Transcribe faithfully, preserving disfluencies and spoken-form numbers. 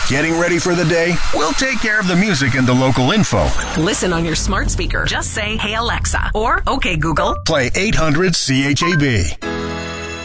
Getting ready for the day? We'll take care of the music and the local info. Listen on your smart speaker. Just say, "Hey Alexa," or "Okay Google." Play eight hundred C H A B.